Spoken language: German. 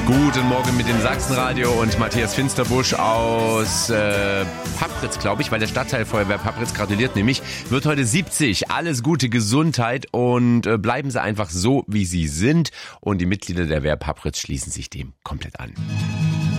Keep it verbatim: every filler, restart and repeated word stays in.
Guten Morgen mit dem Sachsenradio und Matthias Finsterbusch aus äh, Pappritz, glaube ich, weil der Stadtteilfeuerwehr Pappritz gratuliert nämlich, wird heute siebzig. Alles Gute, Gesundheit und äh, bleiben Sie einfach so, wie Sie sind. Und die Mitglieder der Wehr Pappritz schließen sich dem komplett an.